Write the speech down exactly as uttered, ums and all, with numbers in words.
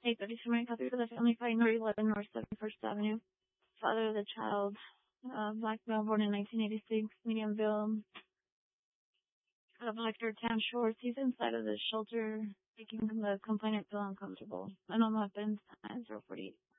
eight thirty-two Marine Copy for the family fighting North eleven North seventy-first Avenue. Father of the child, uh, black male born in nineteen eighty-six, medium build, of Hector Town Shores. He's inside of the shelter, making the complainant feel uncomfortable. Unknown weapons, nine zero forty-eight.